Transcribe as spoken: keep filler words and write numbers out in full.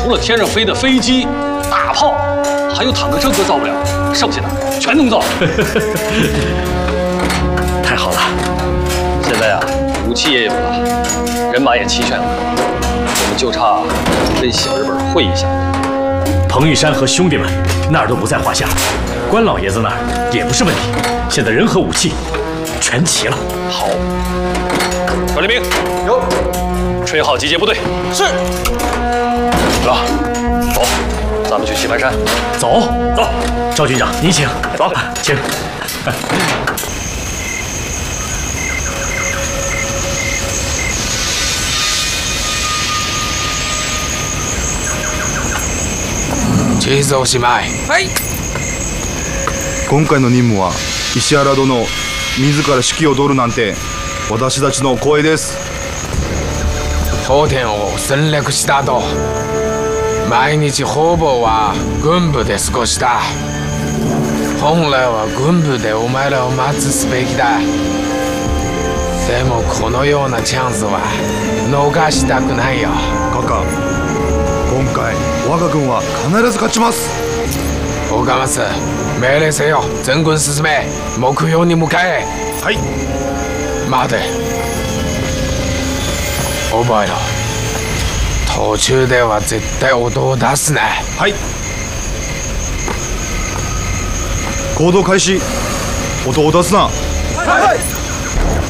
除了天上飞的飞机、大炮，还有坦克车哥造不了，剩下的全能造。 太好了！ 现在啊，武器也有了，人马也齐全了，我们就差跟小日本会一下。 彭玉山和兄弟们那儿都不在话下，关老爷子那儿也不是问题。现在人和武器全齐了。 好，传令兵有，吹号集结部队。是。哥，走，咱们去棋盘山。 走走，赵军长您请。走，请。 地図おしまい。はい。 今回の任務は石原殿自ら指揮を執るなんて私たちの光栄です。 当店を戦略した後、毎日方々は軍部で過ごした。本来は軍部でお前らを待つすべきだ。でもこのようなチャンスは逃したくないよ。 カカ、今回我が軍は必ず勝ちます。 岡松、命令せよ。全軍進め、目標に向かえ。 はい。 待て、覚えろ。途中では絶対音を出すな。 はい。行動開始。音を出すな。はい。